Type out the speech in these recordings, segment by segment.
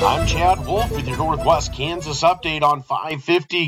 I'm Chad Wolf with your Northwest Kansas update on 550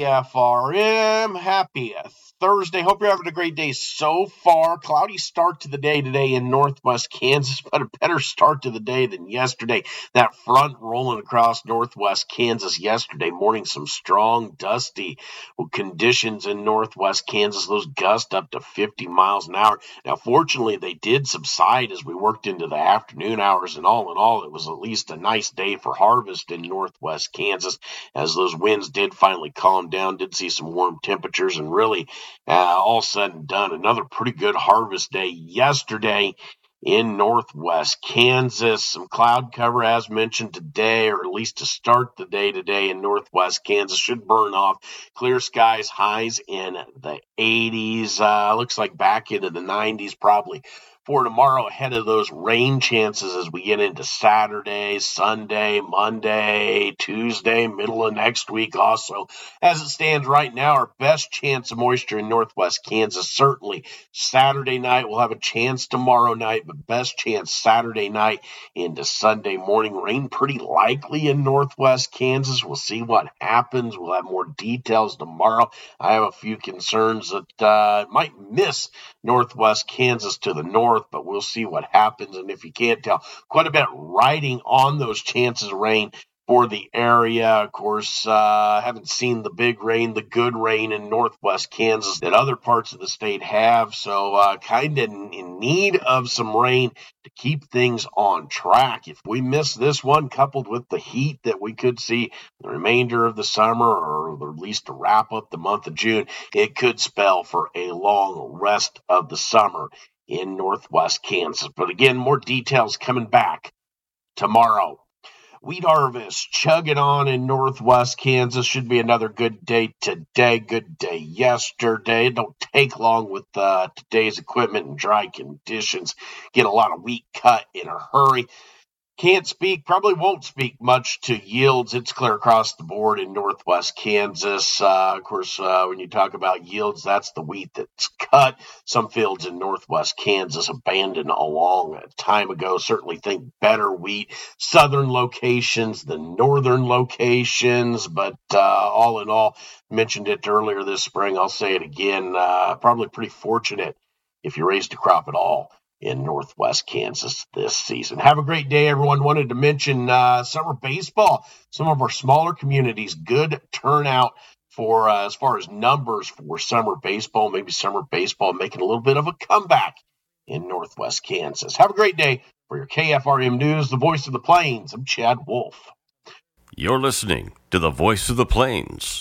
KFRM. Happy Thursday. Hope you're having a great day so far. Cloudy start to the day today in Northwest Kansas, but a better start to the day than yesterday. That front rolling across Northwest Kansas yesterday morning, some strong, dusty conditions in Northwest Kansas. Those gusts up to 50 miles an hour. Now, fortunately, they did subside as we worked into the afternoon hours, and all in all, it was at least a nice day for harvest in Northwest Kansas as those winds did finally calm down, did see some warm temperatures, and really all said and done, another pretty good harvest day yesterday in Northwest Kansas. Some cloud cover as mentioned today, or at least to start the day today in Northwest Kansas. Should burn off. Clear skies, highs in the 80s. Looks like back into the 90s probably for tomorrow, ahead of those rain chances as we get into Saturday, Sunday, Monday, Tuesday, middle of next week also. As it stands right now, our best chance of moisture in Northwest Kansas, certainly Saturday night. We'll have a chance tomorrow night, but best chance Saturday night into Sunday morning. Rain pretty likely in Northwest Kansas. We'll see what happens. We'll have more details tomorrow. I have a few concerns that might miss Northwest Kansas to the north, but we'll see what happens. And if you can't tell, quite a bit riding on those chances of rain for the area. Of course, haven't seen the big rain, the good rain in Northwest Kansas that other parts of the state have. So kind of in need of some rain to keep things on track. If we miss this one, coupled with the heat that we could see the remainder of the summer, or at least to wrap up the month of June, it could spell for a long rest of the summer in Northwest Kansas. But again, more details coming back tomorrow. Wheat harvest chugging on in Northwest Kansas. Should be another good day today, good day yesterday. Don't take long with today's equipment and dry conditions. Get a lot of wheat cut in a hurry. Can't speak, probably won't speak much to yields. It's clear across the board in Northwest Kansas. Of course, when you talk about yields, that's the wheat that's cut. Some fields in Northwest Kansas abandoned a long time ago. Certainly think better wheat. Southern locations than northern locations, but all in all, mentioned it earlier this spring. I'll say it again. Probably pretty fortunate if you raised a crop at all in Northwest Kansas this season. Have a great day, everyone. Wanted to mention summer baseball. Some of our smaller communities, good turnout for as far as numbers for summer baseball. Maybe summer baseball making a little bit of a comeback in Northwest Kansas. Have a great day. For your KFRM News, the Voice of the Plains, I'm Chad Wolf. You're listening to the Voice of the Plains,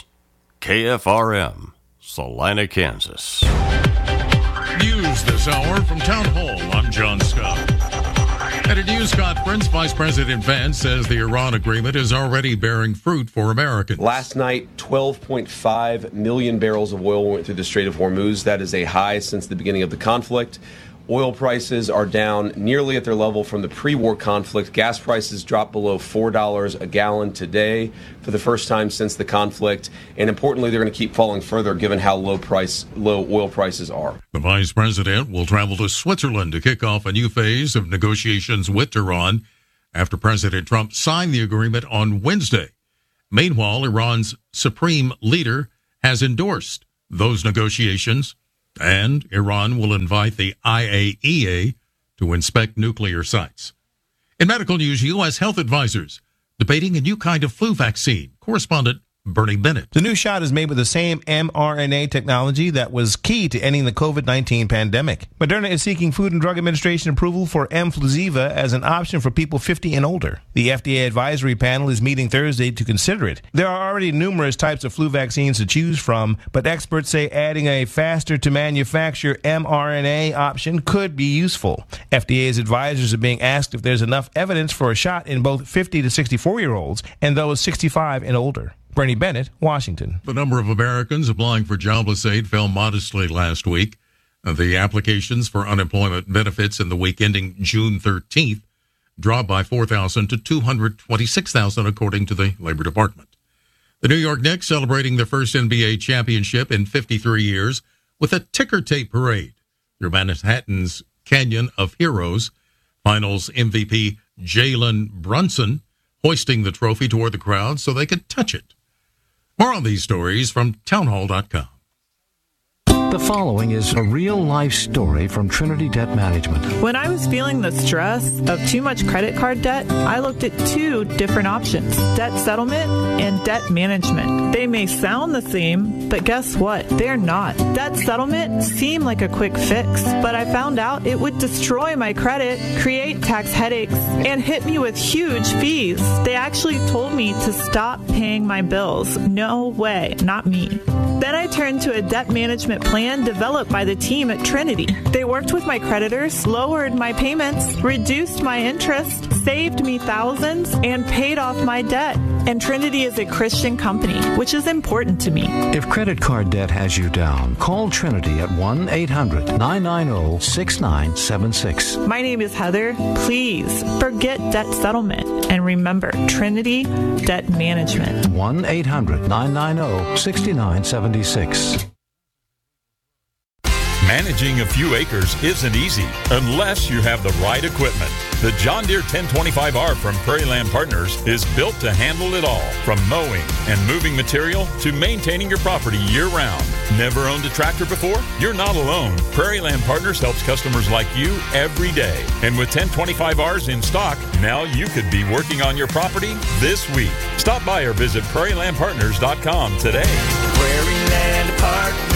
KFRM, Salina, Kansas. News this hour from Town Hall. I'm John Scott. At a news conference, Vice President Vance says the Iran agreement is already bearing fruit for Americans. Last night, 12.5 million barrels of oil went through the Strait of Hormuz. That is a high since the beginning of the conflict. Oil prices are down nearly at their level from the pre-war conflict. Gas prices dropped below $4 a gallon today for the first time since the conflict. And importantly, they're going to keep falling further given how low oil prices are. The vice president will travel to Switzerland to kick off a new phase of negotiations with Iran after President Trump signed the agreement on Wednesday. Meanwhile, Iran's supreme leader has endorsed those negotiations, and Iran will invite the IAEA to inspect nuclear sites. In medical news, U.S. health advisors debating a new kind of flu vaccine. Correspondent Bernie Bennett. The new shot is made with the same mRNA technology that was key to ending the COVID-19 pandemic. Moderna is seeking Food and Drug Administration approval for Mfluziva as an option for people 50 and older. The FDA advisory panel is meeting Thursday to consider it. There are already numerous types of flu vaccines to choose from, but experts say adding a faster-to-manufacture mRNA option could be useful. FDA's advisors are being asked if there's enough evidence for a shot in both 50 to 64-year-olds and those 65 and older. Bernie Bennett, Washington. The number of Americans applying for jobless aid fell modestly last week. The applications for unemployment benefits in the week ending June 13th dropped by 4,000 to 226,000, according to the Labor Department. The New York Knicks celebrating their first NBA championship in 53 years with a ticker tape parade through Manhattan's Canyon of Heroes. Finals MVP Jalen Brunson hoisting the trophy toward the crowd so they could touch it. More on these stories from townhall.com. The following is a real-life story from Trinity Debt Management. When I was feeling the stress of too much credit card debt, I looked at two different options: debt settlement and debt management. They may sound the same, but guess what? They're not. Debt settlement seemed like a quick fix, but I found out it would destroy my credit, create tax headaches, and hit me with huge fees. They actually told me to stop paying my bills. No way, not me. Then I turned to a debt management plan developed by the team at Trinity. They worked with my creditors, lowered my payments, reduced my interest, saved me thousands, and paid off my debt. And Trinity is a Christian company, which is important to me. If credit card debt has you down, call Trinity at 1-800-990-6976. My name is Heather. Please forget debt settlement and remember Trinity Debt Management. 1-800-990-6976. Managing a few acres isn't easy unless you have the right equipment. The John Deere 1025R from Prairie Land Partners is built to handle it all, from mowing and moving material to maintaining your property year-round. Never owned a tractor before? You're not alone. Prairie Land Partners helps customers like you every day. And with 1025Rs in stock, now you could be working on your property this week. Stop by or visit prairielandpartners.com today. Prairie Land Partners.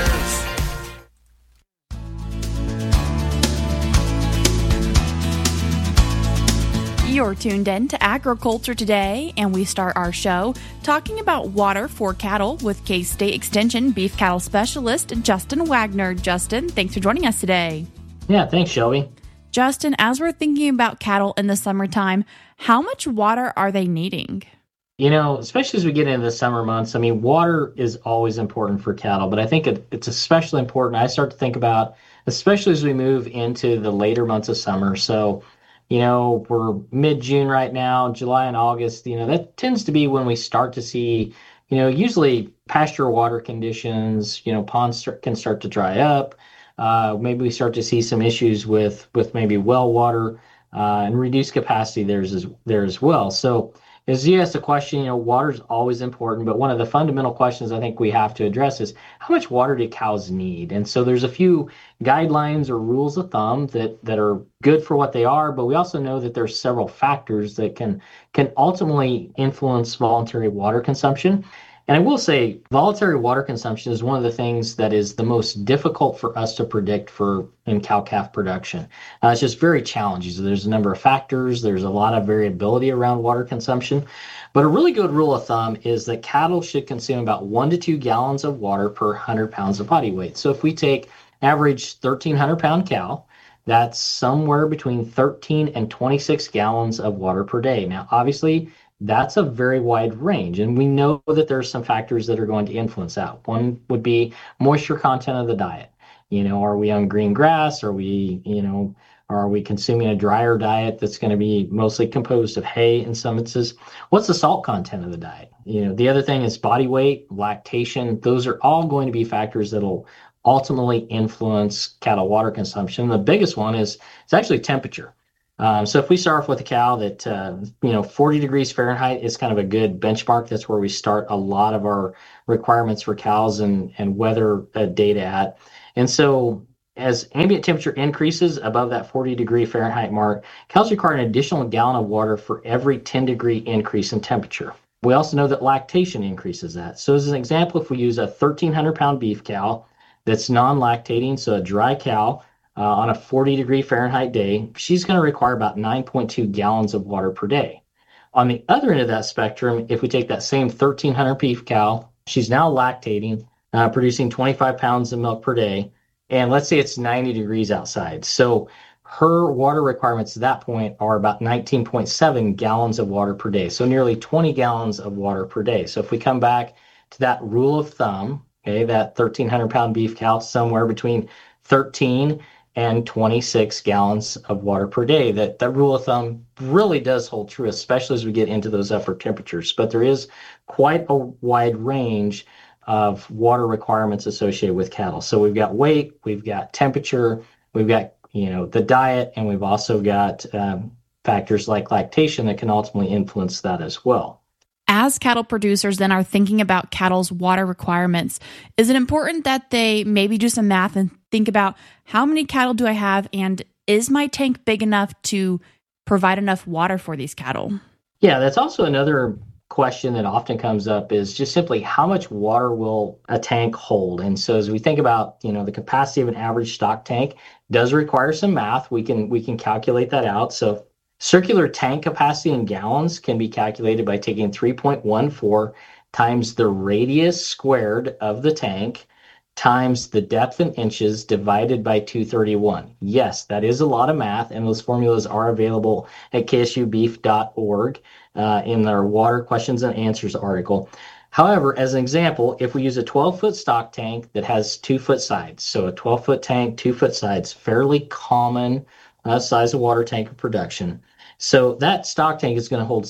You're tuned in to Agriculture Today, and we start our show talking about water for cattle with K-State Extension beef cattle specialist Justin Wagner. Justin, thanks for joining us today. Yeah, thanks, Shelby. Justin, as we're thinking about cattle in the summertime, how much water are they needing? You know, especially as we get into the summer months, I mean, water is always important for cattle, but I think it's especially important. I start to think about, especially as we move into the later months of summer. So, you know, we're mid-June right now, July and August, you know, that tends to be when we start to see, you know, usually pasture water conditions, you know, ponds can start to dry up. Maybe we start to see some issues with maybe well water and reduced capacity there as well. So as you asked the question, you know, water is always important, but one of the fundamental questions I think we have to address is how much water do cows need? And so there's a few guidelines or rules of thumb that are good for what they are, but we also know that there's several factors that can ultimately influence voluntary water consumption. And I will say voluntary water consumption is one of the things that is the most difficult for us to predict in cow-calf production. It's just very challenging. So there's a number of factors. There's a lot of variability around water consumption. But a really good rule of thumb is that cattle should consume about 1 to 2 gallons of water per 100 pounds of body weight. So if we take average 1,300-pound cow, that's somewhere between 13 and 26 gallons of water per day. Now, obviously, that's a very wide range, and we know that there's some factors that are going to influence that. One would be moisture content of the diet. You know, are we on green grass? Are we consuming a drier diet that's going to be mostly composed of hay in some instances? What's the salt content of the diet? You know, the other thing is body weight, lactation. Those are all going to be factors that'll ultimately influence cattle water consumption. The biggest one is actually temperature. So if we start off with a cow that, 40 degrees Fahrenheit is kind of a good benchmark. That's where we start a lot of our requirements for cows and weather data at. And so as ambient temperature increases above that 40 degree Fahrenheit mark, cows require an additional gallon of water for every 10 degree increase in temperature. We also know that lactation increases that. So as an example, if we use a 1,300-pound beef cow that's non-lactating, so a dry cow, on a 40 degree Fahrenheit day, she's going to require about 9.2 gallons of water per day. On the other end of that spectrum, if we take that same 1,300 beef cow, she's now lactating, producing 25 pounds of milk per day, and let's say it's 90 degrees outside. So her water requirements at that point are about 19.7 gallons of water per day, so nearly 20 gallons of water per day. So if we come back to that rule of thumb, okay, that 1,300-pound beef cow, somewhere between 13 and 26 gallons of water per day. That rule of thumb really does hold true, especially as we get into those upper temperatures. But there is quite a wide range of water requirements associated with cattle. So we've got weight, we've got temperature, we've got the diet, and we've also got factors like lactation that can ultimately influence that as well. As cattle producers then are thinking about cattle's water requirements, is it important that they maybe do some math and think about how many cattle do I have, and is my tank big enough to provide enough water for these cattle? Yeah, that's also another question that often comes up, is just simply how much water will a tank hold? And so as we think about, the capacity of an average stock tank does require some math. We can calculate that out. So circular tank capacity in gallons can be calculated by taking 3.14 times the radius squared of the tank times the depth in inches divided by 231. Yes, that is a lot of math, and those formulas are available at ksubeef.org in their Water Questions and Answers article. However, as an example, if we use a 12-foot stock tank that has 2-foot sides, so a 12-foot tank, 2-foot sides, fairly common size of water tank of production. So that stock tank is going to hold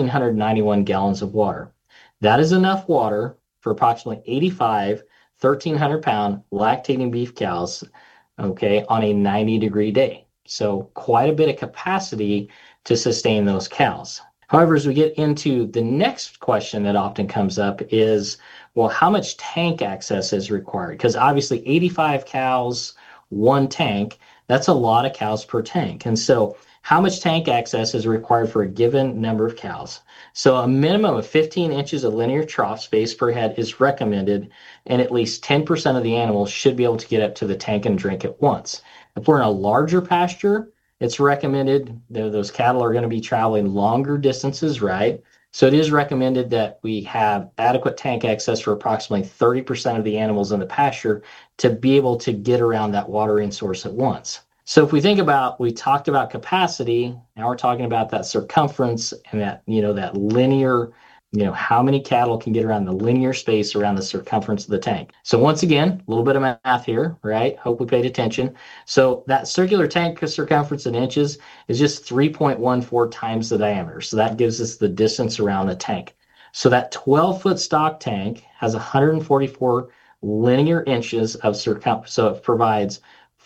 1,691 gallons of water. That is enough water for approximately 85 1,300-pound lactating beef cows, okay, on a 90-degree day. So quite a bit of capacity to sustain those cows. However, as we get into the next question that often comes up is, well, how much tank access is required? Because obviously 85 cows, one tank, that's a lot of cows per tank. And so how much tank access is required for a given number of cows? So a minimum of 15 inches of linear trough space per head is recommended, and at least 10% of the animals should be able to get up to the tank and drink at once. If we're in a larger pasture, it's recommended, those cattle are going to be traveling longer distances, right? So it is recommended that we have adequate tank access for approximately 30% of the animals in the pasture to be able to get around that watering source at once. So if we think about, we talked about capacity, now we're talking about that circumference and that, that linear, how many cattle can get around the linear space around the circumference of the tank. So once again, a little bit of math here, right? Hope we paid attention. So that circular tank circumference in inches is just 3.14 times the diameter. So that gives us the distance around the tank. So that 12-foot stock tank has 144 linear inches of circumference. So it provides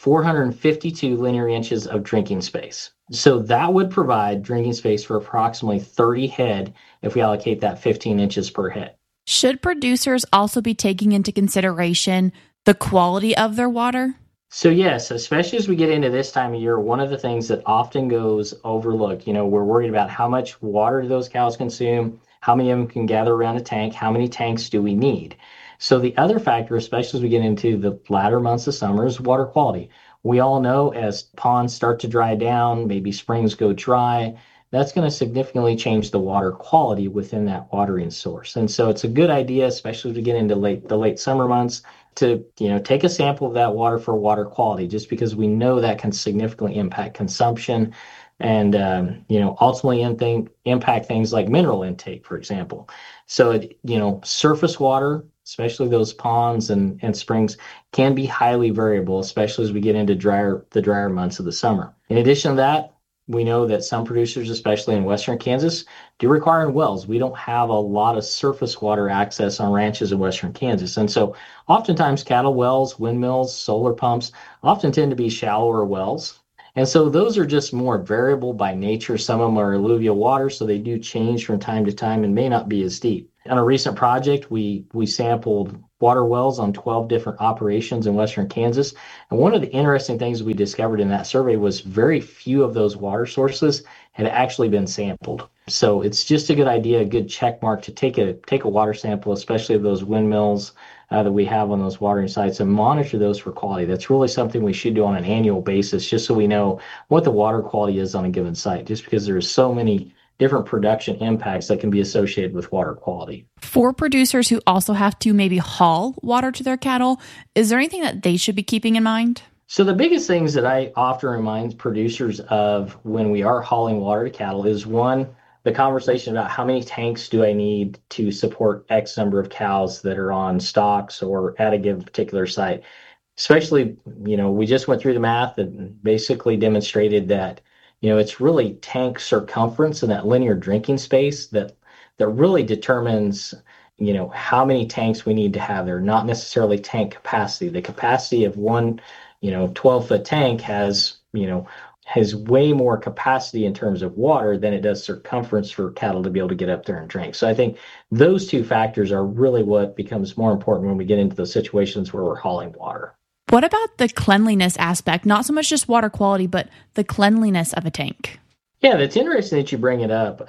452 linear inches of drinking space. So that would provide drinking space for approximately 30 head if we allocate that 15 inches per head. Should producers also be taking into consideration the quality of their water? So yes, especially as we get into this time of year, one of the things that often goes overlooked, we're worried about how much water do those cows consume, how many of them can gather around a tank, how many tanks do we need? So the other factor, especially as we get into the latter months of summer, is water quality. We all know as ponds start to dry down, maybe springs go dry, that's going to significantly change the water quality within that watering source. And so it's a good idea, especially as we get into the late summer months, to take a sample of that water for water quality, just because we know that can significantly impact consumption and ultimately impact things like mineral intake, for example. So surface water, especially those ponds and springs, can be highly variable, especially as we get into the drier months of the summer. In addition to that, we know that some producers, especially in western Kansas, do require wells. We don't have a lot of surface water access on ranches in western Kansas. And so oftentimes cattle wells, windmills, solar pumps often tend to be shallower wells. And so those are just more variable by nature. Some of them are alluvial water, so they do change from time to time and may not be as deep. On a recent project, we sampled water wells on 12 different operations in western Kansas. And one of the interesting things we discovered in that survey was very few of those water sources had actually been sampled. So it's just a good idea, a good check mark to take a water sample, especially of those windmills that we have on those watering sites, and monitor those for quality. That's really something we should do on an annual basis, just so we know what the water quality is on a given site, just because there's so many different production impacts that can be associated with water quality. For producers who also have to maybe haul water to their cattle, is there anything that they should be keeping in mind? So the biggest things that I often remind producers of when we are hauling water to cattle is, one, the conversation about how many tanks do I need to support X number of cows that are on stocks or at a given particular site. Especially, we just went through the math and basically demonstrated that it's really tank circumference and that linear drinking space that really determines, how many tanks we need to have there, not necessarily tank capacity. The capacity of one, 12-foot tank has has way more capacity in terms of water than it does circumference for cattle to be able to get up there and drink. So I think those two factors are really what becomes more important when we get into those situations where we're hauling water. What about the cleanliness aspect? Not so much just water quality, but the cleanliness of a tank. Yeah, that's interesting that you bring it up.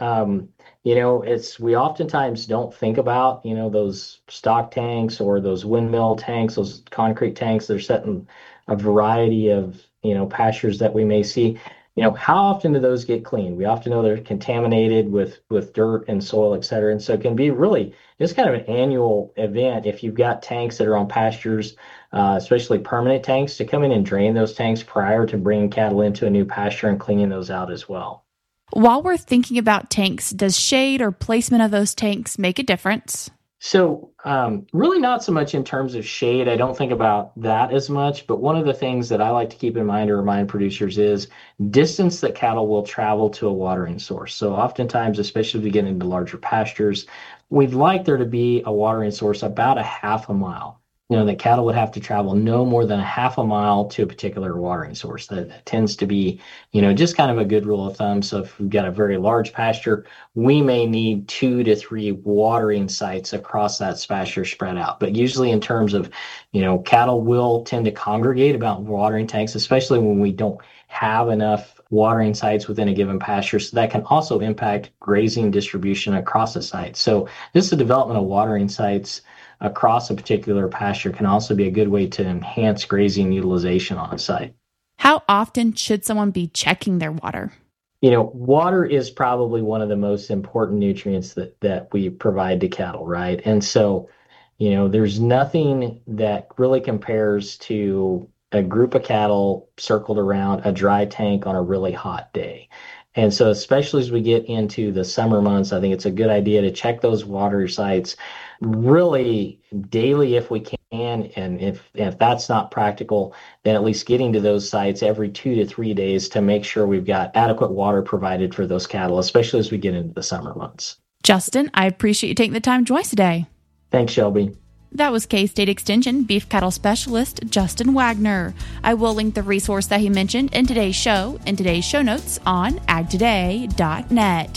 We oftentimes don't think about, those stock tanks or those windmill tanks, those concrete tanks that are set in a variety of, pastures that we may see. How often do those get cleaned? We often know they're contaminated with dirt and soil, et cetera. And so it can be really just kind of an annual event if you've got tanks that are on pastures, especially permanent tanks, to come in and drain those tanks prior to bringing cattle into a new pasture and cleaning those out as well. While we're thinking about tanks, does shade or placement of those tanks make a difference? So really not so much in terms of shade. I don't think about that as much, but one of the things that I like to keep in mind or remind producers is distance that cattle will travel to a watering source. So oftentimes, especially if we get into larger pastures, we'd like there to be a watering source about a half a mile. That cattle would have to travel no more than a half a mile to a particular watering source. That tends to be, just kind of a good rule of thumb. So if we've got a very large pasture, we may need 2 to 3 watering sites across that pasture spread out. But usually in terms of, cattle will tend to congregate about watering tanks, especially when we don't have enough watering sites within a given pasture. So that can also impact grazing distribution across a site. So just the development of watering sites across a particular pasture can also be a good way to enhance grazing utilization on a site. How often should someone be checking their water? Water is probably one of the most important nutrients that we provide to cattle, right? And so, there's nothing that really compares to a group of cattle circled around a dry tank on a really hot day. And so especially as we get into the summer months, I think it's a good idea to check those water sites really daily if we can. And if that's not practical, then at least getting to those sites every 2 to 3 days to make sure we've got adequate water provided for those cattle, especially as we get into the summer months. Justin, I appreciate you taking the time to join us today. Thanks, Shelby. That was K-State Extension Beef Cattle Specialist Justin Wagner. I will link the resource that he mentioned in today's show notes on agtoday.net.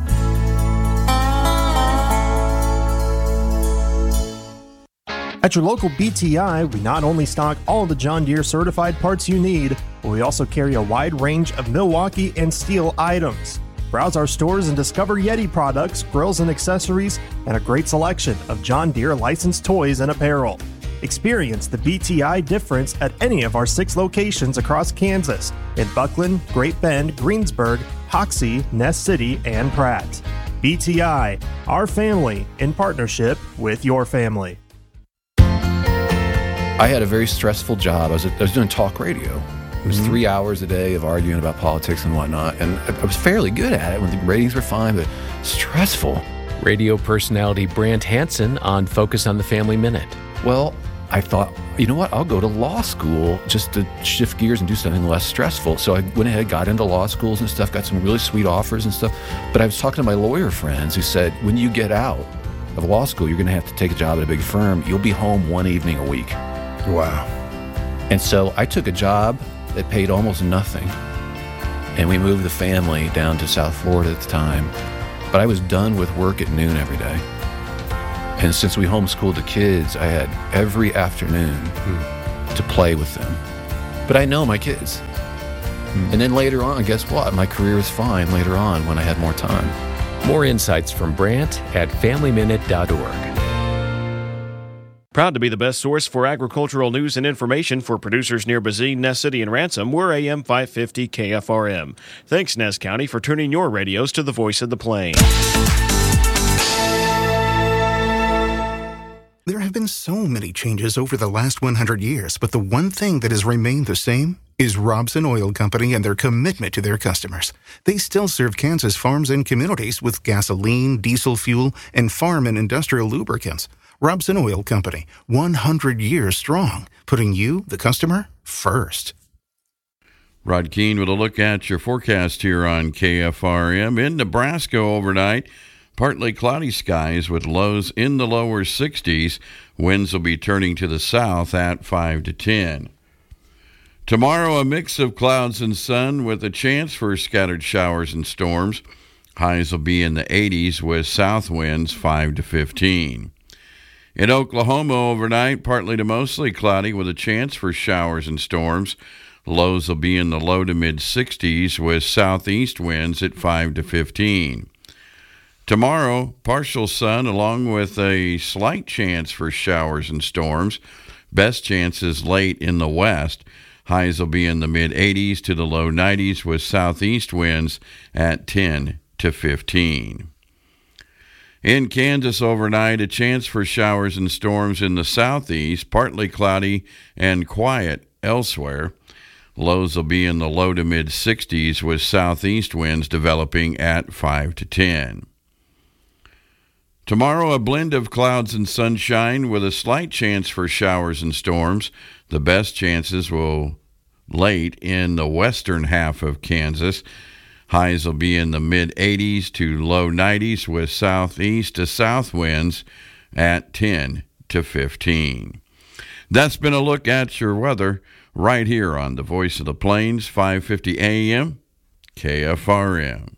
At your local BTI, we not only stock all the John Deere certified parts you need, but we also carry a wide range of Milwaukee and Steel items. Browse our stores and discover Yeti products, grills and accessories, and a great selection of John Deere licensed toys and apparel. Experience the BTI difference at any of our 6 locations across Kansas in Buckland, Great Bend, Greensburg, Hoxie, Ness City, and Pratt. BTI, our family in partnership with your family. I had a very stressful job. I was doing talk radio. It was 3 hours a day of arguing about politics and whatnot, and I was fairly good at it when the ratings were fine, but stressful. Radio personality Brant Hansen on Focus on the Family Minute. Well, I thought, you know what, I'll go to law school just to shift gears and do something less stressful. So I went ahead, got into law schools and stuff, got some really sweet offers and stuff. But I was talking to my lawyer friends who said, when you get out of law school, you're going to have to take a job at a big firm. You'll be home 1 evening a week. Wow. And so I took a job that paid almost nothing. And we moved the family down to South Florida at the time. But I was done with work at noon every day. And since we homeschooled the kids, I had every afternoon to play with them. But I know my kids. And then later on, guess what? My career was fine later on when I had more time. More insights from Brant at FamilyMinute.org. Proud to be the best source for agricultural news and information for producers near Bazine, Ness City, and Ransom. We're AM 550 KFRM. Thanks, Ness County, for tuning your radios to the Voice of the Plains. There have been so many changes over the last 100 years, but the one thing that has remained the same is Robson Oil Company and their commitment to their customers. They still serve Kansas farms and communities with gasoline, diesel fuel, and farm and industrial lubricants. Robson Oil Company, 100 years strong, putting you, the customer, first. Rod Keene with a look at your forecast here on KFRM. In Nebraska overnight, partly cloudy skies with lows in the lower 60s. Winds will be turning to the south at 5 to 10. Tomorrow, a mix of clouds and sun with a chance for scattered showers and storms. Highs will be in the 80s with south winds 5 to 15. In Oklahoma overnight, partly to mostly cloudy with a chance for showers and storms. Lows will be in the low to mid 60s with southeast winds at 5 to 15. Tomorrow, partial sun along with a slight chance for showers and storms. Best chances late in the west. Highs will be in the mid 80s to the low 90s with southeast winds at 10 to 15. In Kansas overnight, a chance for showers and storms in the southeast, partly cloudy and quiet elsewhere. Lows will be in the low to mid 60s with southeast winds developing at 5 to 10. Tomorrow, a blend of clouds and sunshine with a slight chance for showers and storms. The best chances will late in the western half of Kansas. Highs will be in the mid-80s to low 90s with southeast to south winds at 10 to 15. That's been a look at your weather right here on the Voice of the Plains, 550 AM, KFRM.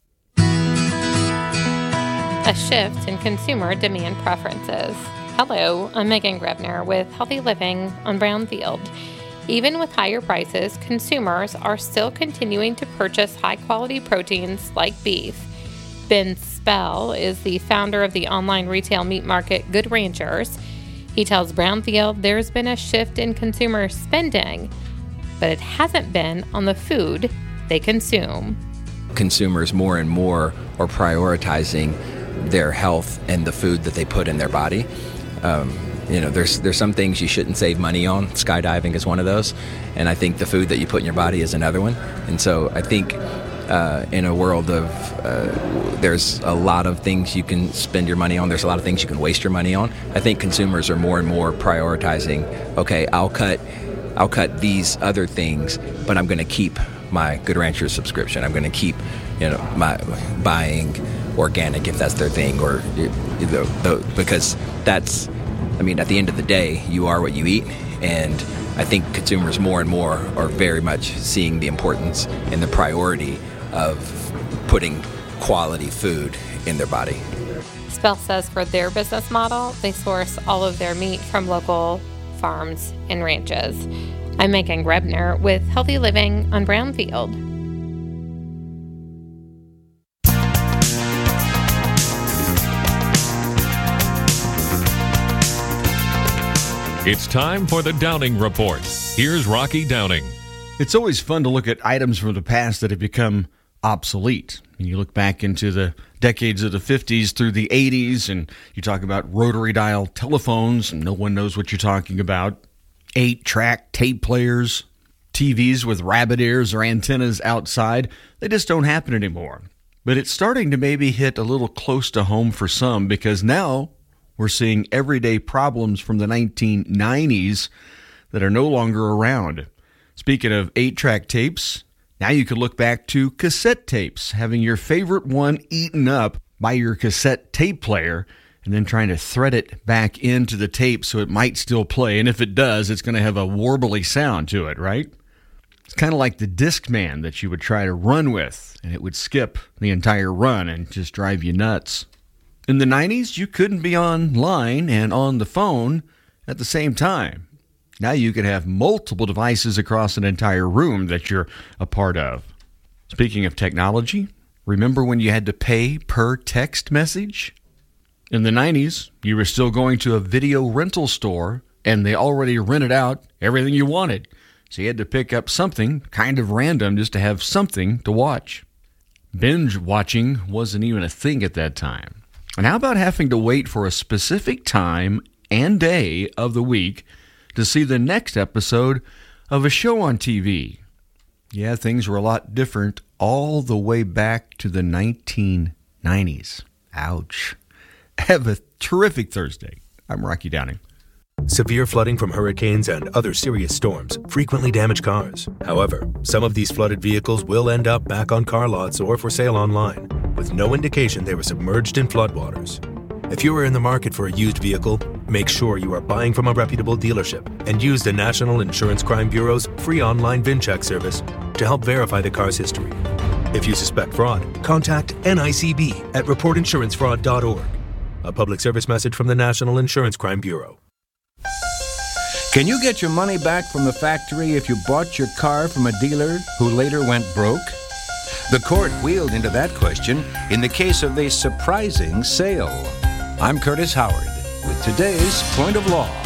A shift in consumer demand preferences. Hello, I'm Megan Grebner with Healthy Living on Brownfield. Even with higher prices, consumers are still continuing to purchase high-quality proteins like beef. Ben Spell is the founder of the online retail meat market Good Ranchers. He tells Brownfield there's been a shift in consumer spending, but it hasn't been on the food they consume. Consumers more and more are prioritizing their health and the food that they put in their body. There's some things you shouldn't save money on. Skydiving is one of those. And I think the food that you put in your body is another one. And so I think in a world of there's a lot of things you can spend your money on. There's a lot of things you can waste your money on. I think consumers are more and more prioritizing, okay, I'll cut these other things, but I'm going to keep my Good Ranchers subscription. I'm going to keep, my buying organic if that's their thing, or because that's, at the end of the day, you are what you eat, and I think consumers more and more are very much seeing the importance and the priority of putting quality food in their body. Spell says for their business model, they source all of their meat from local farms and ranches. I'm Megan Grebner with Healthy Living on Brownfield. It's time for the Downing Report. Here's Rocky Downing. It's always fun to look at items from the past that have become obsolete. And you look back into the decades of the 50s through the 80s, and you talk about rotary dial telephones, and no one knows what you're talking about. 8-track tape players, TVs with rabbit ears or antennas outside. They just don't happen anymore. But it's starting to maybe hit a little close to home for some, because now we're seeing everyday problems from the 1990s that are no longer around. Speaking of 8-track tapes, now you can look back to cassette tapes, having your favorite one eaten up by your cassette tape player, and then trying to thread it back into the tape so it might still play. And if it does, it's going to have a warbly sound to it, right? It's kind of like the Discman that you would try to run with, and it would skip the entire run and just drive you nuts. In the 90s, you couldn't be online and on the phone at the same time. Now you could have multiple devices across an entire room that you're a part of. Speaking of technology, remember when you had to pay per text message? In the 90s, you were still going to a video rental store, and they already rented out everything you wanted. So you had to pick up something kind of random just to have something to watch. Binge watching wasn't even a thing at that time. And how about having to wait for a specific time and day of the week to see the next episode of a show on TV? Yeah, things were a lot different all the way back to the 1990s. Ouch. Have a terrific Thursday. I'm Rocky Downing. Severe flooding from hurricanes and other serious storms frequently damage cars. However, some of these flooded vehicles will end up back on car lots or for sale online, with no indication they were submerged in floodwaters. If you are in the market for a used vehicle, Make sure you are buying from a reputable dealership and use the National Insurance Crime Bureau's free online VIN check service to help verify the car's history. If you suspect fraud, contact NICB at reportinsurancefraud.org. A public service message from the National Insurance Crime Bureau. Can you get your money back from the factory if you bought your car from a dealer who later went broke? The court wheeled into that question in the case of a surprising sale. I'm Curtis Howard with today's Point of Law.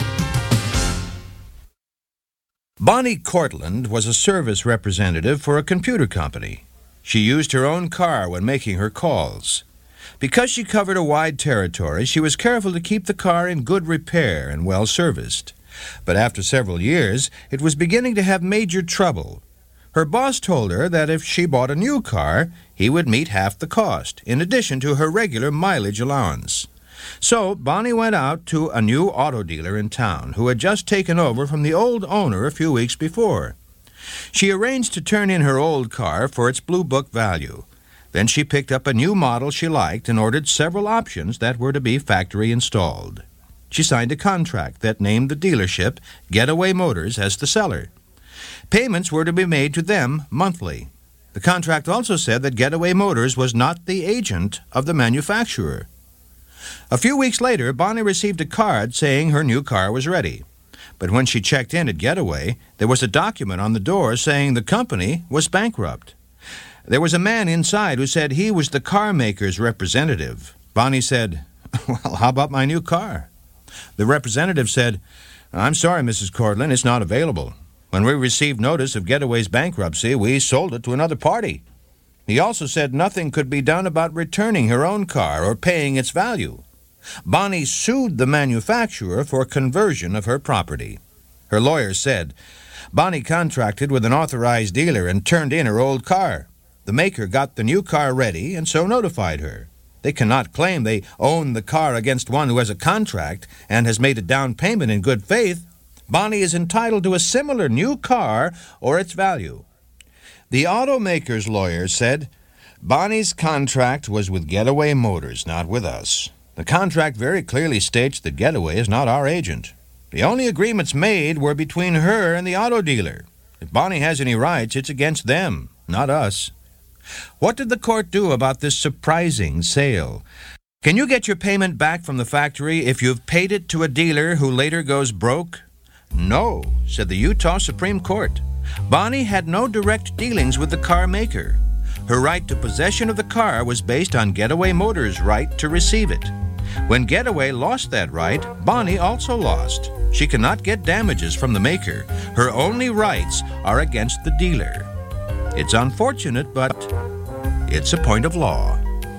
Bonnie Cortland was a service representative for a computer company. She used her own car when making her calls. Because she covered a wide territory, she was careful to keep the car in good repair and well serviced. But after several years, it was beginning to have major trouble. Her boss told her that if she bought a new car, he would meet half the cost, in addition to her regular mileage allowance. So Bonnie went out to a new auto dealer in town who had just taken over from the old owner a few weeks before. She arranged to turn in her old car for its Blue Book value. Then she picked up a new model she liked and ordered several options that were to be factory installed. She signed a contract that named the dealership Getaway Motors as the seller. Payments were to be made to them monthly. The contract also said that Getaway Motors was not the agent of the manufacturer. A few weeks later, Bonnie received a card saying her new car was ready. But when she checked in at Getaway, there was a document on the door saying the company was bankrupt. There was a man inside who said he was the car maker's representative. Bonnie said, "Well, how about my new car?" The representative said, "I'm sorry, Mrs. Cortland, it's not available. When we received notice of Getaway's bankruptcy, we sold it to another party." He also said nothing could be done about returning her own car or paying its value. Bonnie sued the manufacturer for conversion of her property. Her lawyer said, Bonnie contracted with an authorized dealer and turned in her old car. The maker got the new car ready and so notified her. They cannot claim they own the car against one who has a contract and has made a down payment in good faith. Bonnie is entitled to a similar new car or its value. The automaker's lawyer said, Bonnie's contract was with Getaway Motors, not with us. The contract very clearly states that Getaway is not our agent. The only agreements made were between her and the auto dealer. If Bonnie has any rights, it's against them, not us. What did the court do about this surprising sale? Can you get your payment back from the factory if you've paid it to a dealer who later goes broke? No, said the Utah Supreme Court. Bonnie had no direct dealings with the car maker. Her right to possession of the car was based on Getaway Motors' right to receive it. When Getaway lost that right, Bonnie also lost. She cannot get damages from the maker. Her only rights are against the dealer. It's unfortunate, but it's a point of law.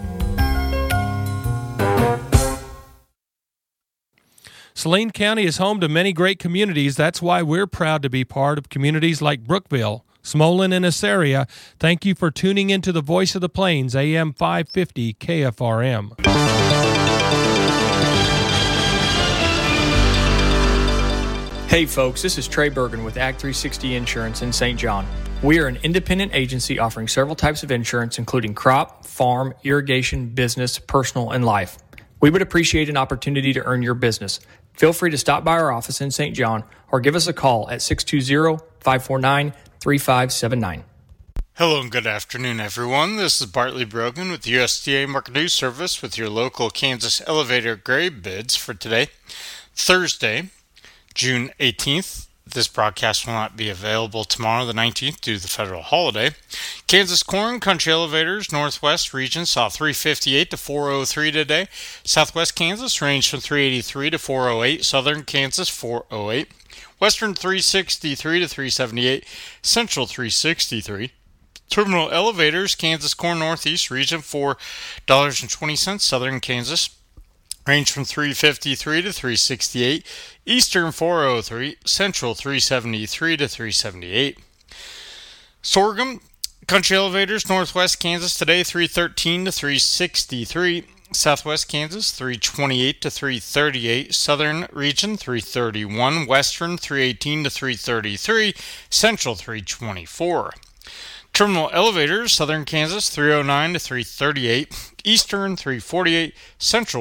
Saline County is home to many great communities. That's why we're proud to be part of communities like Brookville, Smolin, and Assaria. Thank you for tuning into the Voice of the Plains, AM 550 KFRM. Hey folks, this is Trey Bergen with Act 360 Insurance in St. John. We are an independent agency offering several types of insurance, including crop, farm, irrigation, business, personal, and life. We would appreciate an opportunity to earn your business. Feel free to stop by our office in St. John or give us a call at 620-549-3579. Hello and good afternoon, everyone. This is Bartley Brogan with the USDA Market News Service with your local Kansas elevator grade bids for today, Thursday, June 18th. This broadcast will not be available tomorrow, the 19th, due to the federal holiday. Kansas corn, country elevators, northwest region saw 358 to 403 today. Southwest Kansas ranged from 383 to 408. Southern Kansas 408. Western 363 to 378. Central 363. Terminal elevators, Kansas corn northeast region $4.20. Southern Kansas range from 353 to 368, Eastern 403, Central 373 to 378. Sorghum, country elevators, Northwest Kansas today 313 to 363, Southwest Kansas 328 to 338, Southern region 331, Western 318 to 333, Central 324. Terminal elevators, Southern Kansas 309 to 338, Eastern 348, Central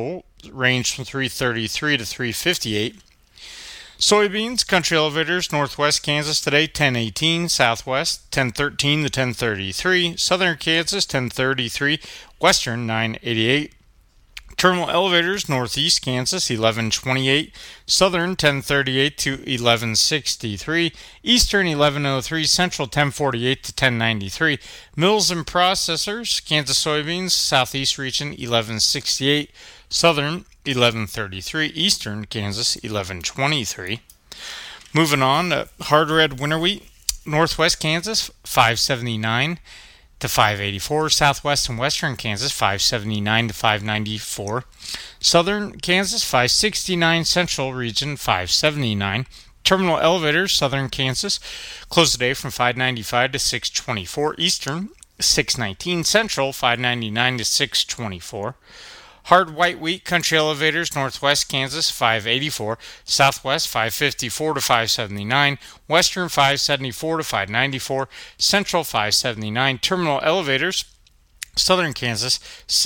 range from 333 to 358. Soybeans, country elevators, northwest Kansas today, 1018, southwest, 1013 to 1033, southern Kansas, 1033, western, 988. Terminal elevators, northeast Kansas, 1128, southern, 1038 to 1163, eastern, 1103, central, 1048 to 1093. Mills and processors, Kansas soybeans, southeast region, 1168, southern, 1133, eastern Kansas, 1123. Moving on to hard red winter wheat, northwest Kansas, 579 to 584, southwest and western Kansas 579 to 594, southern Kansas 569, central region 579. Terminal elevators, southern Kansas closed today from 595 to 624, eastern 619, central 599 to 624. Hard white wheat, country elevators, northwest Kansas 584, southwest 554 to 579, western 574 to 594, central 579, terminal elevators, southern Kansas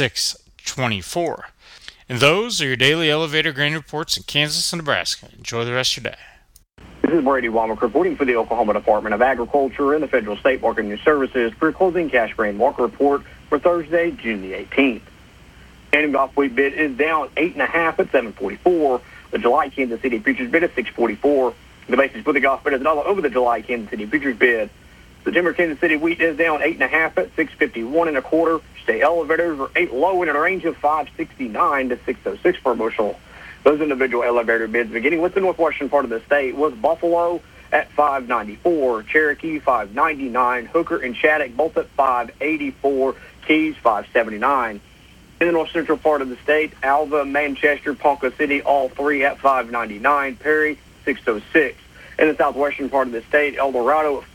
624. And those are your daily elevator grain reports in Kansas and Nebraska. Enjoy the rest of your day. This is Brady Womack reporting for the Oklahoma Department of Agriculture and the Federal State Market News Services for your closing cash grain market report for Thursday, June the 18th. Standing off wheat bid is down 8.5 at 744. The July Kansas City futures bid is 644. The basis for the golf bid is $1 over the July Kansas City futures bid. September Kansas City wheat is down 8.5 at 651.25. State elevators are 8 low in a range of 569 to 606 per bushel. Those individual elevator bids, beginning with the northwestern part of the state, was Buffalo at 594, Cherokee 599, Hooker and Shattuck both at 584, Keys 579. In the north central part of the state, Alva, Manchester, Ponca City, all three at 599, Perry 606. In the southwestern part of the state, El Dorado at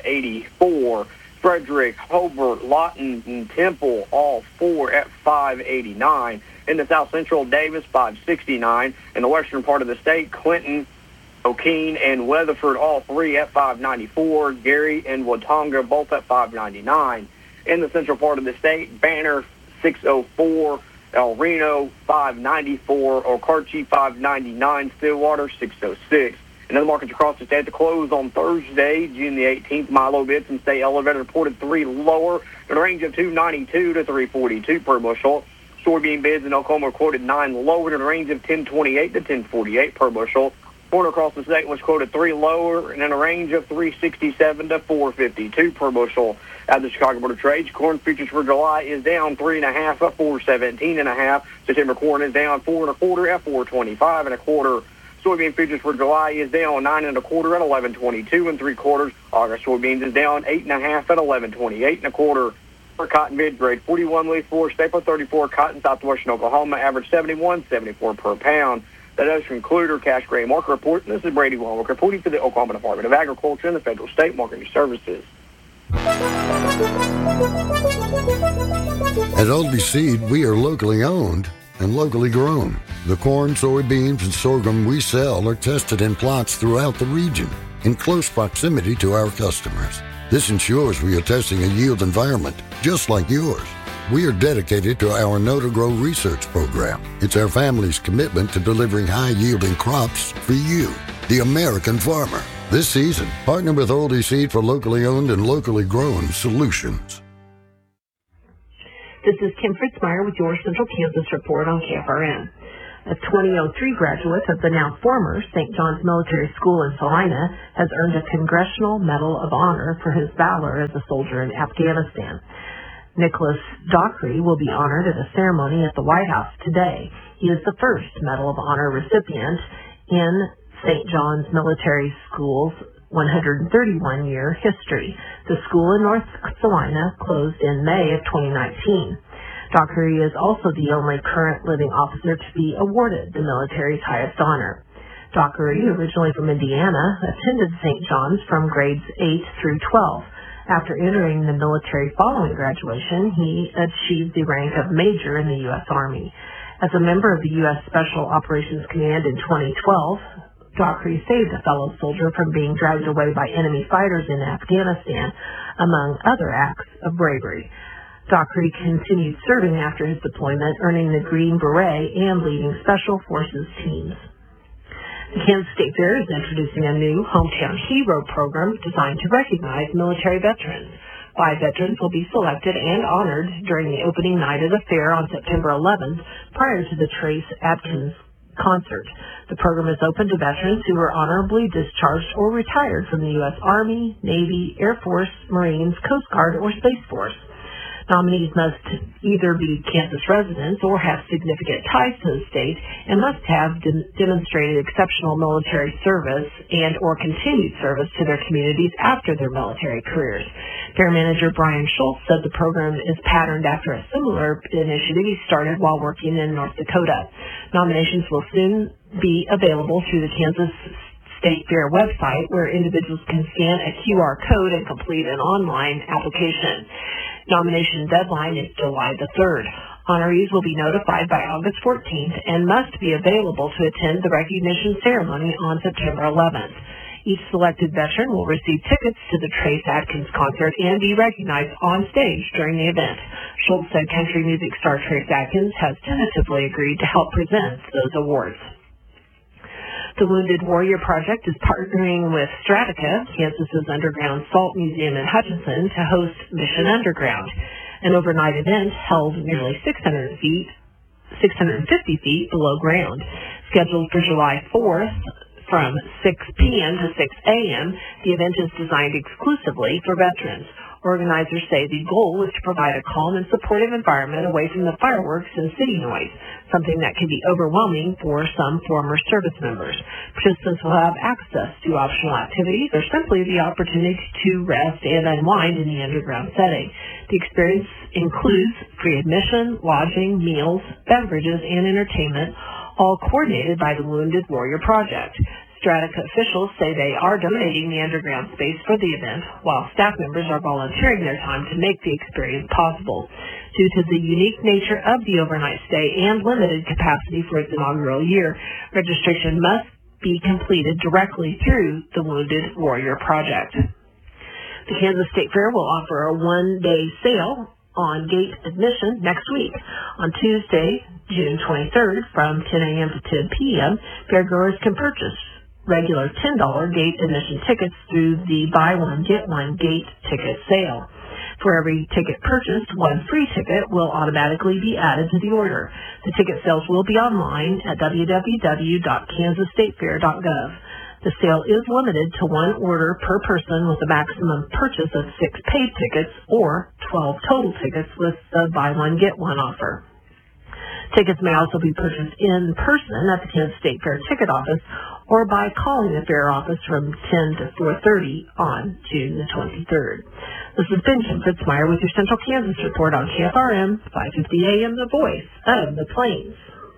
584, Frederick, Hobart, Lawton, and Temple, all four at 589. In the south central, Davis 569. In the western part of the state, Clinton, O'Keene, and Weatherford, all three at 594, Gary and Watonga both at 599. In the central part of the state, Banner 604, El Reno 594, Okarche 599, Stillwater 606. In other markets across the state to close on Thursday, June the 18th, Milo bids and state elevator reported 3 lower in a range of 292 to 342 per bushel. Soybean bids in Oklahoma quoted 9 lower in a range of 1028 to 1048 per bushel. Corn across the state was quoted 3 lower and in a range of 367 to 452 per bushel. At the Chicago Board of Trade, corn futures for July is down 3.5 at 417.5. September corn is down 4.25 at 425.25. Soybean futures for July is down 9.25 at 1122 3/4. August soybeans is down 8.5 at 1128 1/4. For cotton mid grade 41 leaf 4 staple 34 cotton southwestern Oklahoma average 71.74 per pound. That does conclude our cash grain market report. And this is Brady Womack reporting for the Oklahoma Department of Agriculture and the Federal State Market News Services. At Oldie Seed, we are locally owned and locally grown. The corn, soybeans, and sorghum we sell are tested in plots throughout the region in close proximity to our customers. This ensures we are testing a yield environment just like yours. We are dedicated to our Know to Grow research program. It's our family's commitment to delivering high-yielding crops for you, the American farmer. This season, partner with Oldie Seed for locally owned and locally grown solutions. This is Kim Fritzmeyer with your Central Kansas Report on KFRN. A 2003 graduate of the now former St. John's Military School in Salina has earned a Congressional Medal of Honor for his valor as a soldier in Afghanistan. Nicholas Dockery will be honored at a ceremony at the White House today. He is the first Medal of Honor recipient in St. John's Military School's 131-year history. The school in North Salina closed in May of 2019. Dockery is also the only current living officer to be awarded the military's highest honor. Dockery, originally from Indiana, attended St. John's from grades 8 through 12. After entering the military following graduation, he achieved the rank of major in the U.S. Army. As a member of the U.S. Special Operations Command in 2012, Dockery saved a fellow soldier from being dragged away by enemy fighters in Afghanistan, among other acts of bravery. Dockery continued serving after his deployment, earning the Green Beret and leading Special Forces teams. The Kansas State Fair is introducing a new Hometown Hero program designed to recognize military veterans. 5 veterans will be selected and honored during the opening night of the fair on September 11th, prior to the Trace Adkins concert. The program is open to veterans who were honorably discharged or retired from the U.S. Army, Navy, Air Force, Marines, Coast Guard, or Space Force. Nominees must either be Kansas residents or have significant ties to the state and must have demonstrated exceptional military service and or continued service to their communities after their military careers. Fair Manager Brian Schultz said the program is patterned after a similar initiative he started while working in North Dakota. Nominations will soon be available through the Kansas State Fair website, where individuals can scan a QR code and complete an online application. Nomination deadline is July the 3rd. Honorees will be notified by August 14th and must be available to attend the recognition ceremony on September 11th. Each selected veteran will receive tickets to the Trace Adkins concert and be recognized on stage during the event. Schultz said country music star Trace Adkins has tentatively agreed to help present those awards. The Wounded Warrior Project is partnering with Stradica, Kansas's underground salt museum in Hutchinson, to host Mission Underground, an overnight event held nearly 650 feet below ground. Scheduled for July 4th from 6 p.m. to 6 a.m., the event is designed exclusively for veterans. Organizers say the goal is to provide a calm and supportive environment away from the fireworks and city noise, something that can be overwhelming for some former service members. Participants will have access to optional activities or simply the opportunity to rest and unwind in the underground setting. The experience includes free admission, lodging, meals, beverages, and entertainment, all coordinated by the Wounded Warrior Project. Stradica officials say they are donating the underground space for the event, while staff members are volunteering their time to make the experience possible. Due to the unique nature of the overnight stay and limited capacity for its inaugural year, registration must be completed directly through the Wounded Warrior Project. The Kansas State Fair will offer a one-day sale on gate admission next week. On Tuesday, June 23rd, from 10 a.m. to 10 p.m., fairgoers can purchase regular $10 gate admission tickets through the buy one get one gate ticket sale. For every ticket purchased, one free ticket will automatically be added to the order. The ticket sales will be online at www.kansasstatefair.gov. The sale is limited to one order per person with a maximum purchase of 6 paid tickets or 12 total tickets with the buy one get one offer. Tickets may also be purchased in person at the Kansas State Fair ticket office or by calling the fair office from 10 to 4:30 on June the 23rd. This has been Kim Fitzmeyer with your Central Kansas Report on KFRM 550 AM, the voice of the Plains.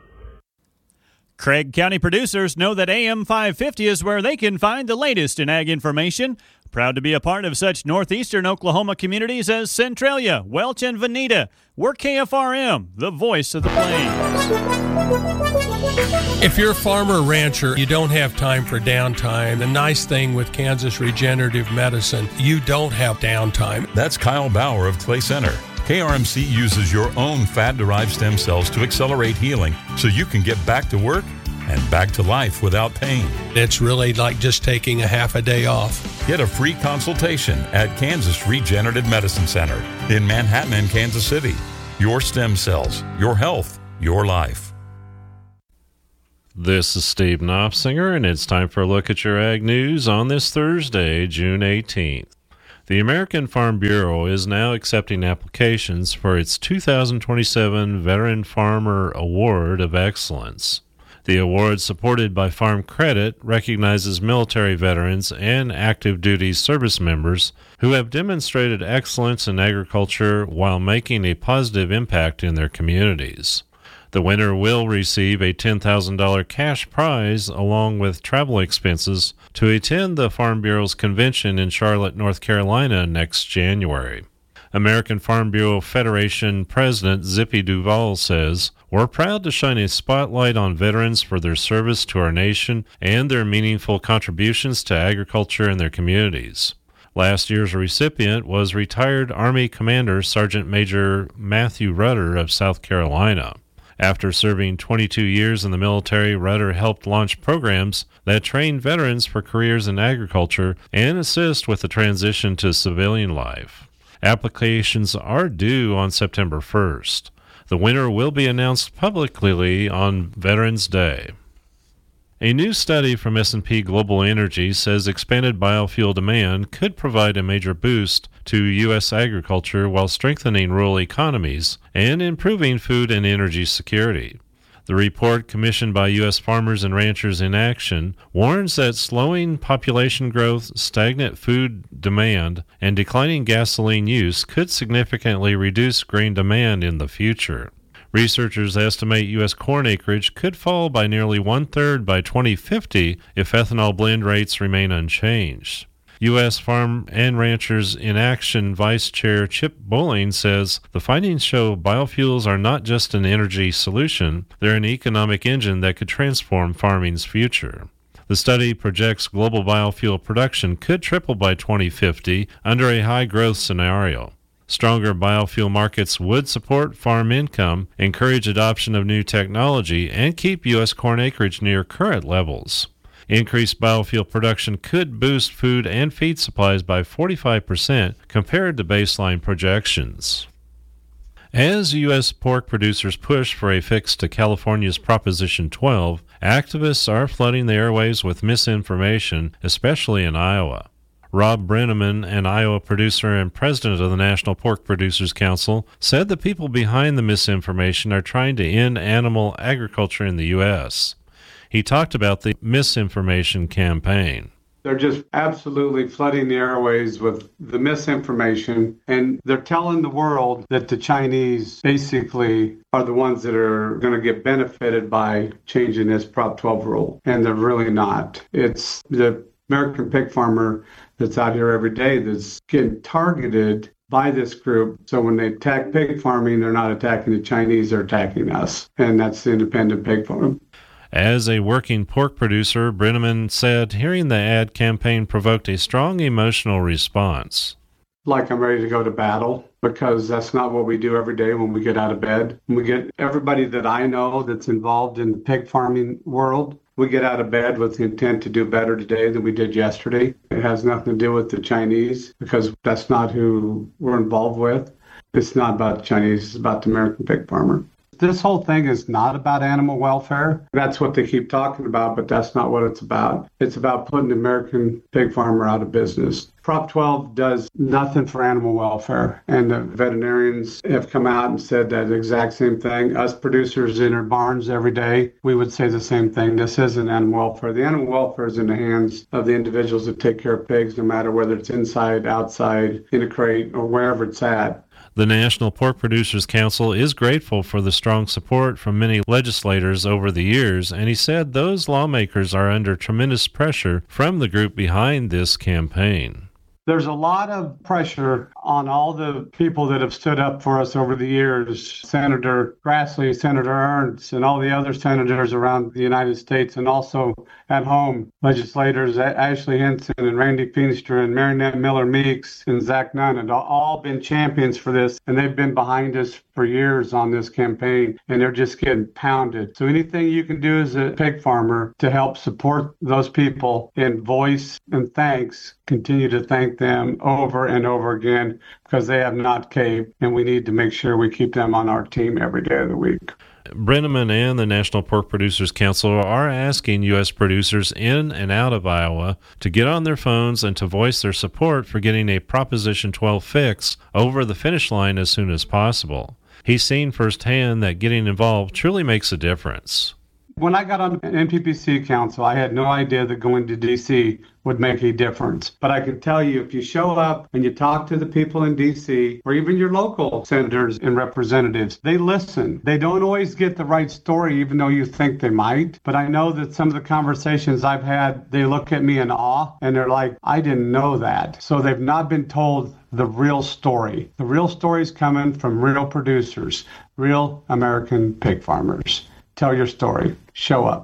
Craig County producers know that AM 550 is where they can find the latest in ag information. Proud to be a part of such northeastern Oklahoma communities as Centralia, Welch, and Veneta. We're KFRM, the voice of the Plains. If you're a farmer or rancher, you don't have time for downtime. The nice thing with Kansas Regenerative Medicine, you don't have downtime. That's Kyle Bauer of Clay Center. KRMC uses your own fat-derived stem cells to accelerate healing so you can get back to work and back to life without pain. It's really like just taking a half a day off. Get a free consultation at Kansas Regenerative Medicine Center in Manhattan and Kansas City. Your stem cells, your health, your life. This is Steve Knopfsinger, and it's time for a look at your ag news on this Thursday, June 18th. The American Farm Bureau is now accepting applications for its 2027 Veteran Farmer Award of Excellence. The award, supported by Farm Credit, recognizes military veterans and active duty service members who have demonstrated excellence in agriculture while making a positive impact in their communities. The winner will receive a $10,000 cash prize along with travel expenses to attend the Farm Bureau's convention in Charlotte, North Carolina next January. American Farm Bureau Federation President Zippy Duval says, "We're proud to shine a spotlight on veterans for their service to our nation and their meaningful contributions to agriculture and their communities. Last year's recipient was retired Army Commander Sergeant Major Matthew Rudder of South Carolina. After serving 22 years in the military, Rudder helped launch programs that train veterans for careers in agriculture and assist with the transition to civilian life. Applications are due on September 1st. The winner will be announced publicly on Veterans Day. A new study from S&P Global Energy says expanded biofuel demand could provide a major boost to U.S. agriculture while strengthening rural economies and improving food and energy security. The report, commissioned by U.S. Farmers and Ranchers in Action, warns that slowing population growth, stagnant food demand, and declining gasoline use could significantly reduce grain demand in the future. Researchers estimate U.S. corn acreage could fall by nearly one-third by 2050 if ethanol blend rates remain unchanged. U.S. Farm and Ranchers in Action Vice Chair Chip Bowling says the findings show biofuels are not just an energy solution, they're an economic engine that could transform farming's future. The study projects global biofuel production could triple by 2050 under a high-growth scenario. Stronger biofuel markets would support farm income, encourage adoption of new technology, and keep U.S. corn acreage near current levels. Increased biofuel production could boost food and feed supplies by 45% compared to baseline projections. As U.S. pork producers push for a fix to California's Proposition 12, activists are flooding the airwaves with misinformation, especially in Iowa. Rob Brenneman, an Iowa producer and president of the National Pork Producers Council, said the people behind the misinformation are trying to end animal agriculture in the U.S. He talked about the misinformation campaign. They're just absolutely flooding the airways with the misinformation, and they're telling the world that the Chinese basically are the ones that are going to get benefited by changing this Prop 12 rule, and they're really not. It's the American pig farmer that's out here every day that's getting targeted by this group. So when they attack pig farming, they're not attacking the Chinese, they're attacking us. And that's the independent pig farm. As a working pork producer, Brenneman said hearing the ad campaign provoked a strong emotional response. Like I'm ready to go to battle, because that's not what we do every day when we get out of bed. When we get everybody that I know that's involved in the pig farming world, we get out of bed with the intent to do better today than we did yesterday. It has nothing to do with the Chinese, because that's not who we're involved with. It's not about the Chinese, it's about the American pig farmer. This whole thing is not about animal welfare. That's what they keep talking about, but that's not what it's about. It's about putting the American pig farmer out of business. Prop 12 does nothing for animal welfare, and the veterinarians have come out and said that exact same thing. Us producers in our barns every day, we would say the same thing. This isn't animal welfare. The animal welfare is in the hands of the individuals that take care of pigs, no matter whether it's inside, outside, in a crate, or wherever it's at. The National Pork Producers Council is grateful for the strong support from many legislators over the years, and he said those lawmakers are under tremendous pressure from the group behind this campaign. There's a lot of pressure on all the people that have stood up for us over the years, Senator Grassley, Senator Ernst, and all the other senators around the United States, and also at home, legislators Ashley Henson and Randy Feenstra and Marinette Miller-Meeks and Zach Nunn have all been champions for this, and they've been behind us for years on this campaign, and they're just getting pounded. So anything you can do as a pig farmer to help support those people in voice and thanks, continue to thank them over and over again, because they have not caved, and we need to make sure we keep them on our team every day of the week. Brenneman and the National Pork Producers Council are asking U.S. producers in and out of Iowa to get on their phones and to voice their support for getting a Proposition 12 fix over the finish line as soon as possible. He's seen firsthand that getting involved truly makes a difference. When I got on NPPC Council, I had no idea that going to D.C. would make a difference. But I can tell you, if you show up and you talk to the people in D.C., or even your local senators and representatives, they listen. They don't always get the right story, even though you think they might. But I know that some of the conversations I've had, they look at me in awe, and they're like, I didn't know that. So they've not been told the real story. The real story is coming from real producers, real American pig farmers. Tell your story. Show up.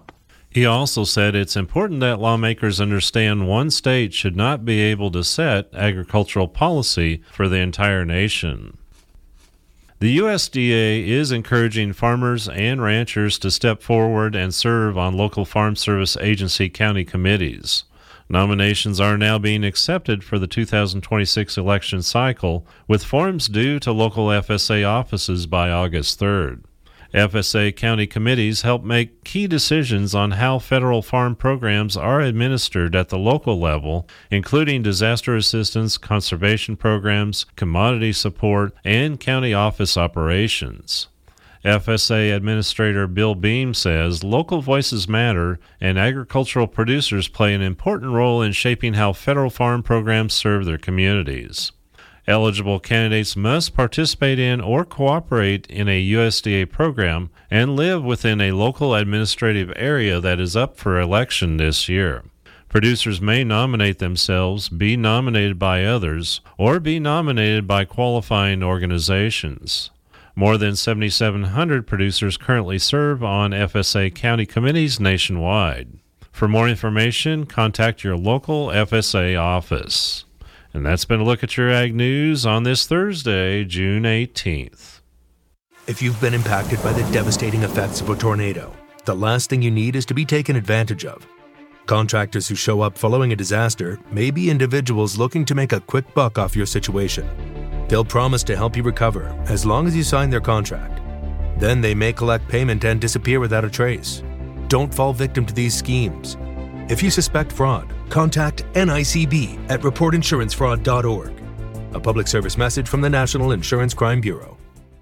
He also said it's important that lawmakers understand one state should not be able to set agricultural policy for the entire nation. The USDA is encouraging farmers and ranchers to step forward and serve on local Farm Service Agency county committees. Nominations are now being accepted for the 2026 election cycle, with forms due to local FSA offices by August 3rd. FSA county committees help make key decisions on how federal farm programs are administered at the local level, including disaster assistance, conservation programs, commodity support, and county office operations. FSA Administrator Bill Beam says local voices matter, and agricultural producers play an important role in shaping how federal farm programs serve their communities. Eligible candidates must participate in or cooperate in a USDA program and live within a local administrative area that is up for election this year. Producers may nominate themselves, be nominated by others, or be nominated by qualifying organizations. More than 7,700 producers currently serve on FSA county committees nationwide. For more information, contact your local FSA office. And that's been a look at your Ag News on this Thursday, June 18th. If you've been impacted by the devastating effects of a tornado, the last thing you need is to be taken advantage of. Contractors who show up following a disaster may be individuals looking to make a quick buck off your situation. They'll promise to help you recover as long as you sign their contract. Then they may collect payment and disappear without a trace. Don't fall victim to these schemes. If you suspect fraud, contact NICB at reportinsurancefraud.org. A public service message from the National Insurance Crime Bureau.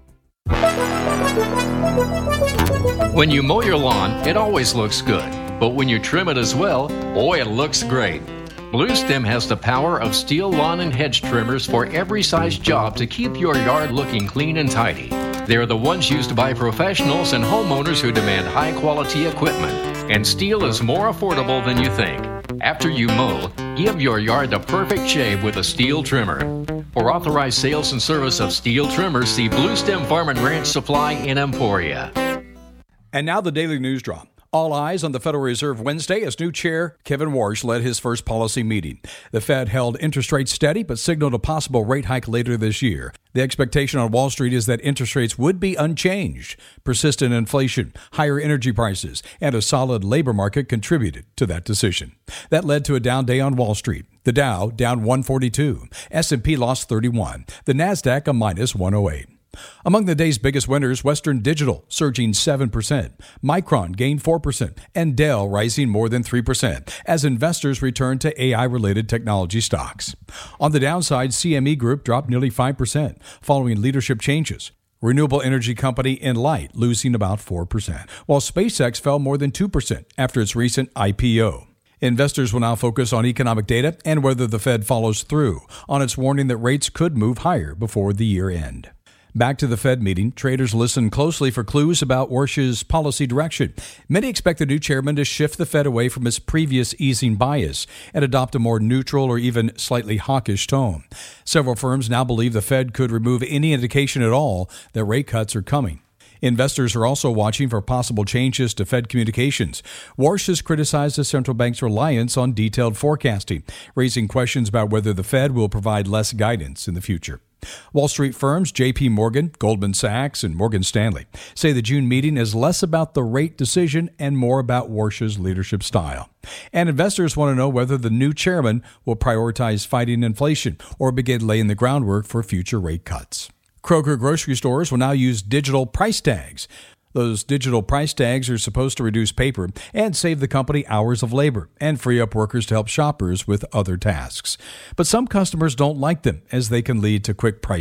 When you mow your lawn, it always looks good. But when you trim it as well, boy, it looks great. Bluestem has the power of steel lawn and hedge trimmers for every size job to keep your yard looking clean and tidy. They're the ones used by professionals and homeowners who demand high-quality equipment. And steel is more affordable than you think. After you mow, give your yard the perfect shave with a steel trimmer. For authorized sales and service of steel trimmers, see Bluestem Farm and Ranch Supply in Emporia. And now the Daily News Drop. All eyes on the Federal Reserve Wednesday as new chair Kevin Warsh led his first policy meeting. The Fed held interest rates steady but signaled a possible rate hike later this year. The expectation on Wall Street is that interest rates would be unchanged. Persistent inflation, higher energy prices, and a solid labor market contributed to that decision. That led to a down day on Wall Street. The Dow down 142, S&P lost 31, the Nasdaq a minus 108. Among the day's biggest winners, Western Digital surging 7%, Micron gained 4%, and Dell rising more than 3% as investors return to AI-related technology stocks. On the downside, CME Group dropped nearly 5% following leadership changes. Renewable energy company Enlight losing about 4%, while SpaceX fell more than 2% after its recent IPO. Investors will now focus on economic data and whether the Fed follows through on its warning that rates could move higher before the year end. Back to the Fed meeting, traders listen closely for clues about Warsh's policy direction. Many expect the new chairman to shift the Fed away from its previous easing bias and adopt a more neutral or even slightly hawkish tone. Several firms now believe the Fed could remove any indication at all that rate cuts are coming. Investors are also watching for possible changes to Fed communications. Warsh has criticized the central bank's reliance on detailed forecasting, raising questions about whether the Fed will provide less guidance in the future. Wall Street firms J.P. Morgan, Goldman Sachs, and Morgan Stanley say the June meeting is less about the rate decision and more about Warsh's leadership style. And investors want to know whether the new chairman will prioritize fighting inflation or begin laying the groundwork for future rate cuts. Kroger grocery stores will now use digital price tags. Those digital price tags are supposed to reduce paper and save the company hours of labor and free up workers to help shoppers with other tasks. But some customers don't like them as they can lead to quick price